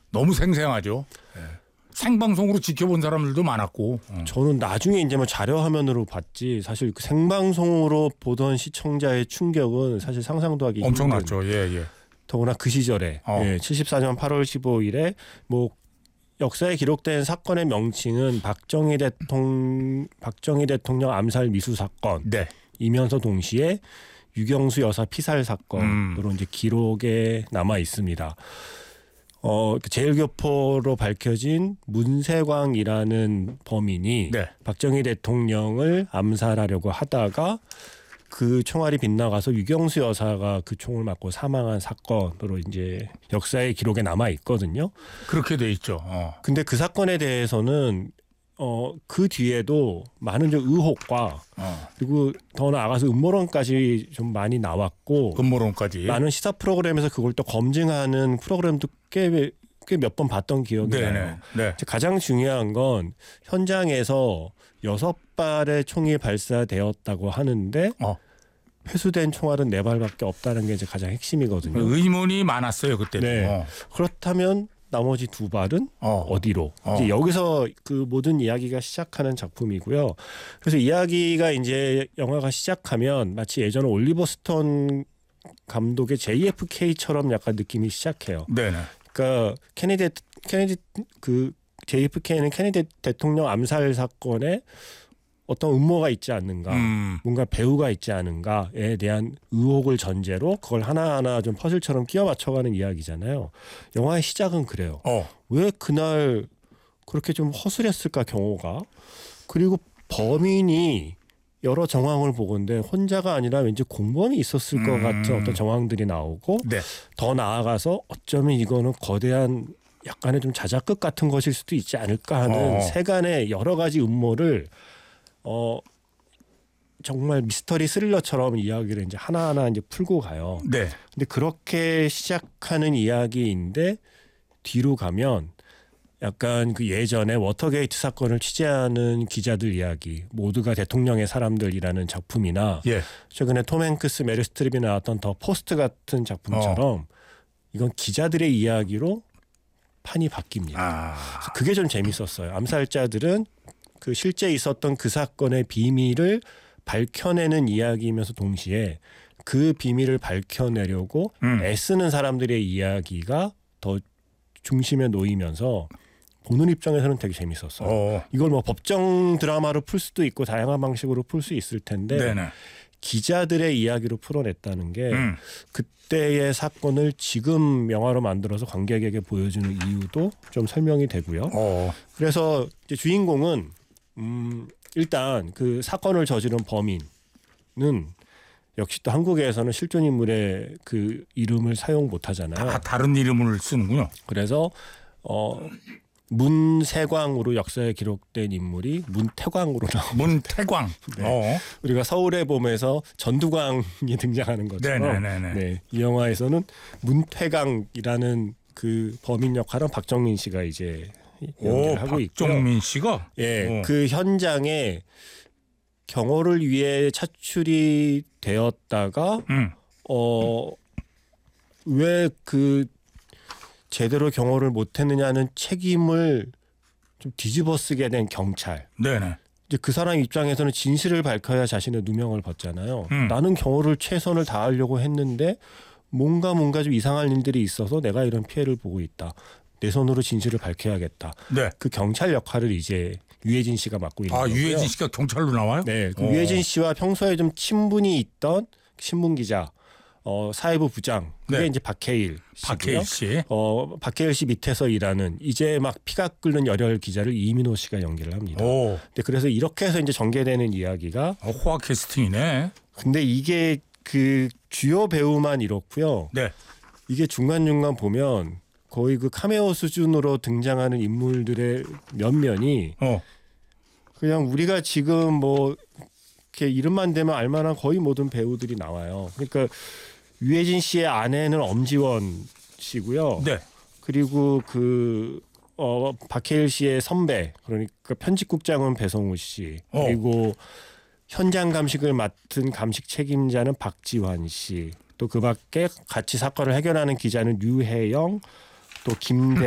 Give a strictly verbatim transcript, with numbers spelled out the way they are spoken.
너무 생생하죠. 네. 생방송으로 지켜본 사람들도 많았고. 어. 저는 나중에 이제 뭐 자료 화면으로 봤지 사실 그 생방송으로 보던 시청자의 충격은 사실 상상도 하기 엄청났죠. 예, 예. 더구나 그 시절에 어. 예, 칠십사 년 팔월 십오일에 뭐 역사에 기록된 사건의 명칭은 박정희 대통령 박정희 대통령 암살 미수 사건. 네. 이면서 동시에 유경수 여사 피살 사건으로 음. 이제 기록에 남아 있습니다. 어, 제일교포로 밝혀진 문세광이라는 범인이 네. 박정희 대통령을 암살하려고 하다가 그 총알이 빗나가서 유경수 여사가 그 총을 맞고 사망한 사건으로 이제 역사의 기록에 남아 있거든요. 그렇게 돼 있죠. 어. 근데 그 사건에 대해서는 어, 그 뒤에도 많은 좀 의혹과 어. 그리고 더 나아가서 음모론까지 좀 많이 나왔고 음모론까지 많은 시사 프로그램에서 그걸 또 검증하는 프로그램도 꽤 꽤 몇 번 봤던 기억이 네네. 나요. 네. 가장 중요한 건 현장에서 여섯 발의 총이 발사되었다고 하는데 어. 회수된 총알은 네 발밖에 없다는 게 이제 가장 핵심이거든요. 의문이 많았어요 그때. 네. 어. 그렇다면 나머지 두 발은 어. 어디로? 어. 이제 여기서 그 모든 이야기가 시작하는 작품이고요. 그래서 이야기가 이제 영화가 시작하면 마치 예전 올리버 스톤 감독의 제이에프케이처럼 약간 느낌이 시작해요. 네네. 그러니까 케네디 케네디 그 제이에프케이는 케네디 대통령 암살 사건에 어떤 음모가 있지 않는가, 음. 뭔가 배후가 있지 않은가에 대한 의혹을 전제로 그걸 하나하나 좀 퍼즐처럼 끼워 맞춰가는 이야기잖아요. 영화의 시작은 그래요. 어. 왜 그날 그렇게 좀 허술했을까 경호가. 그리고 범인이 여러 정황을 보건데 혼자가 아니라 왠지 공범이 있었을 음. 것 같은 어떤 정황들이 나오고 네. 더 나아가서 어쩌면 이거는 거대한 약간의 좀 자작극 같은 것일 수도 있지 않을까 하는 어. 세간의 여러 가지 음모를 어 정말 미스터리 스릴러처럼 이야기를 이제 하나하나 이제 풀고 가요. 네. 근데 그렇게 시작하는 이야기인데 뒤로 가면 약간 그 예전에 워터게이트 사건을 취재하는 기자들 이야기, 모두가 대통령의 사람들이라는 작품이나 예. 최근에 톰 행크스, 메릴 스트립이 나왔던 더 포스트 같은 작품처럼 어. 이건 기자들의 이야기로 판이 바뀝니다. 아. 그래서 그게 좀 재밌었어요. 암살자들은 그 실제 있었던 그 사건의 비밀을 밝혀내는 이야기이면서 동시에 그 비밀을 밝혀내려고 음. 애쓰는 사람들의 이야기가 더 중심에 놓이면서 보는 입장에서는 되게 재밌었어요. 어. 이걸 뭐 법정 드라마로 풀 수도 있고 다양한 방식으로 풀 수 있을 텐데 네네. 기자들의 이야기로 풀어냈다는 게 음. 그때의 사건을 지금 영화로 만들어서 관객에게 보여주는 이유도 좀 설명이 되고요. 어. 그래서 이제 주인공은 음, 일단 그 사건을 저지른 범인은 역시 또 한국에서는 실존 인물의 그 이름을 사용 못하잖아요. 다 다른 이름을 쓰는군요. 그래서 어, 문세광으로 역사에 기록된 인물이 문태광으로 나옵니다. 문태광. 네. 어. 우리가 서울의 봄에서 전두광이 등장하는 것처럼 네, 이 영화에서는 문태광이라는 그 범인 역할은 박정민 씨가 이제 연기를 오, 하고 있고요. 박정민 씨가? 예, 오. 그 현장에 경호를 위해 차출이 되었다가 음. 어, 왜 그 제대로 경호를 못했느냐는 책임을 좀 뒤집어쓰게 된 경찰. 네네. 이제 그 사람 입장에서는 진실을 밝혀야 자신의 누명을 벗잖아요. 음. 나는 경호를 최선을 다하려고 했는데 뭔가 뭔가 좀 이상한 일들이 있어서 내가 이런 피해를 보고 있다. 내 손으로 진실을 밝혀야겠다. 네. 그 경찰 역할을 이제 유해진 씨가 맡고 있는 아, 거고요. 유해진 씨가 경찰로 나와요? 네. 그 유해진 씨와 평소에 좀 친분이 있던 신문 기자, 어, 사회부 부장, 그게 네. 이제 박해일 씨고요. 박해일 씨. 어, 박해일 씨 밑에서 일하는 이제 막 피가 끓는 열혈 기자를 이민호 씨가 연기를 합니다. 오. 근데 그래서 이렇게 해서 이제 전개되는 이야기가 어, 호화 캐스팅이네. 근데 이게 그 주요 배우만 이렇고요. 네. 이게 중간중간 보면 거의 그 카메오 수준으로 등장하는 인물들의 면면이 어. 그냥 우리가 지금 뭐 이렇게 이름만 대면 알만한 거의 모든 배우들이 나와요. 그러니까 유해진 씨의 아내는 엄지원 씨고요. 네. 그리고 그 어, 박해일 씨의 선배 그러니까 편집국장은 배성우 씨. 어. 그리고 현장 감식을 맡은 감식 책임자는 박지환 씨. 또 그 밖에 같이 사건을 해결하는 기자는 류혜영 또 김대